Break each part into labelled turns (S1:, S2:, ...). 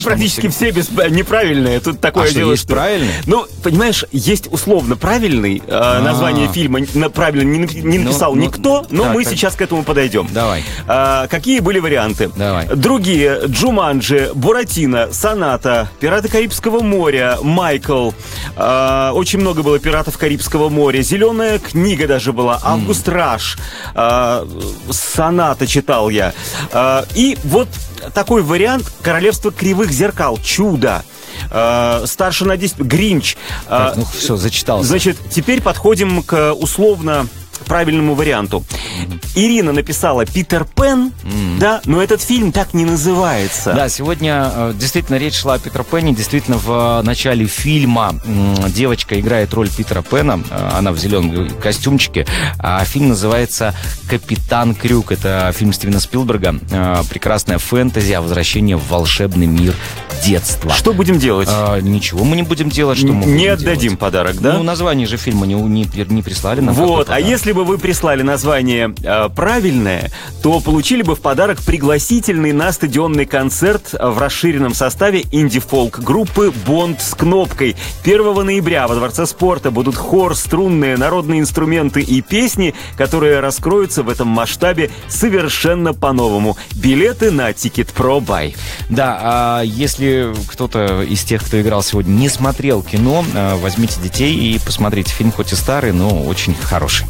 S1: Практически все неправильные. Тут такое дело,
S2: есть правильный?
S1: Ну, понимаешь, есть условно правильный название фильма. Правильно не написал никто, но мы сейчас к этому подойдем.
S2: Давай.
S1: Какие были варианты?
S2: Давай.
S1: Другие: Джуманджи, Буратино, Соната, Пираты Карибского моря, Майкл. Очень много было Пиратов Карибского моря. Зеленая книга даже была. Август Раш. Соната читал я. И вот такой вариант: Королевство кривых зеркал, Чудо. Старше на 10, Гринч.
S2: Так, ну все, зачитался.
S1: Значит, теперь подходим к условно правильному варианту. Ирина написала «Питер Пен», да, но этот фильм так не называется.
S2: Да, сегодня действительно речь шла о Питер Пене. Действительно, в начале фильма девочка играет роль Питера Пена. Она в зеленом костюмчике. А фильм называется «Капитан Крюк». Это фильм Стивена Спилберга. Прекрасная фэнтези о возвращении в волшебный мир детства.
S1: Что будем делать?
S2: Ничего мы не будем делать. Что мы
S1: не отдадим подарок, да?
S2: Ну, название же фильма не прислали нам.
S1: Вот, а если бы вы прислали название правильное, то получили бы в подарок пригласительный на стадионный концерт в расширенном составе инди-фолк-группы «Бонд с кнопкой». 1 ноября во Дворце спорта будут хор, струнные, народные инструменты и песни, которые раскроются в этом масштабе совершенно по-новому. Билеты на Ticket.Pro Buy.
S2: Да, а если кто-то из тех, кто играл сегодня, не смотрел кино, возьмите детей и посмотрите. Фильм хоть и старый, но очень хороший.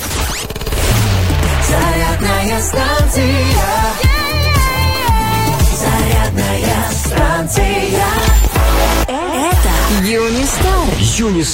S3: Зарядная станция. Зарядная станция. Это Юнистар.